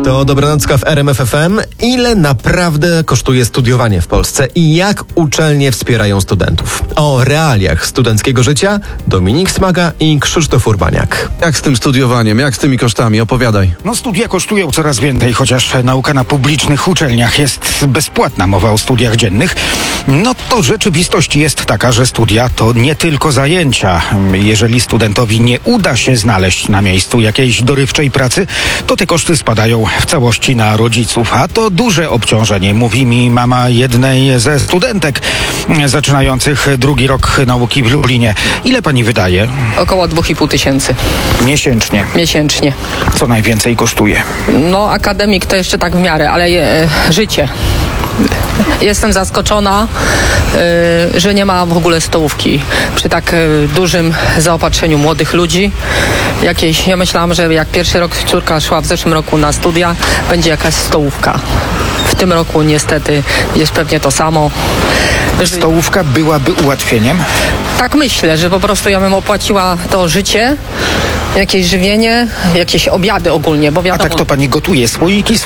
To Dobranocka w RMF FM. Ile naprawdę kosztuje studiowanie w Polsce i jak uczelnie wspierają studentów? O realiach studenckiego życia Dominik Smaga i Krzysztof Urbaniak. Jak z tym studiowaniem, jak z tymi kosztami? Opowiadaj. Studia kosztują coraz więcej, chociaż nauka na publicznych uczelniach jest bezpłatna, mowa o studiach dziennych. To rzeczywistość jest taka, że studia to nie tylko zajęcia. Jeżeli studentowi nie uda się znaleźć na miejscu jakiejś dorywczej pracy, to te koszty spadają w całości na rodziców. A to duże obciążenie, mówi mi mama jednej ze studentek zaczynających drugi rok nauki w Lublinie. Ile pani wydaje? Około 2,5 tysięcy. Miesięcznie. Co najwięcej kosztuje? Akademik to jeszcze tak w miarę, ale życie. Jestem zaskoczona, że nie ma w ogóle stołówki przy tak dużym zaopatrzeniu młodych ludzi. Ja myślałam, że jak pierwszy rok córka szła w zeszłym roku na studia, będzie jakaś stołówka. W tym roku niestety jest pewnie to samo. Stołówka byłaby ułatwieniem? Tak myślę, że po prostu ja bym opłaciła to życie, jakieś żywienie, jakieś obiady ogólnie, bo wiadomo. A tak to pani gotuje? Słoiki?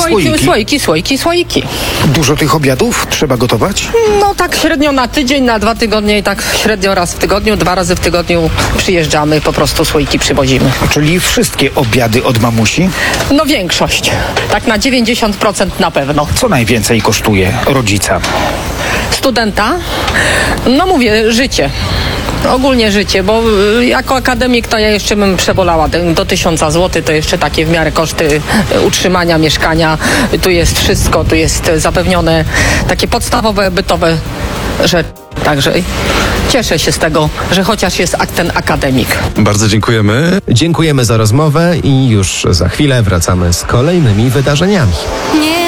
Słoiki. Dużo tych obiadów trzeba gotować? Tak średnio na tydzień, na 2 tygodnie i tak średnio raz w tygodniu, 2 razy w tygodniu przyjeżdżamy, po prostu słoiki przywozimy. Czyli wszystkie obiady od mamusi? Większość. Tak na 90% na pewno. Co najwięcej kosztuje rodzica? Studenta? Mówię, życie. Ogólnie życie, bo jako akademik to ja jeszcze bym przebolała do 1000 zł, to jeszcze takie w miarę koszty utrzymania, mieszkania. Tu jest wszystko, tu jest zapewnione takie podstawowe, bytowe rzeczy. Także cieszę się z tego, że chociaż jest ten akademik. Bardzo dziękujemy. Dziękujemy za rozmowę i już za chwilę wracamy z kolejnymi wydarzeniami. Nie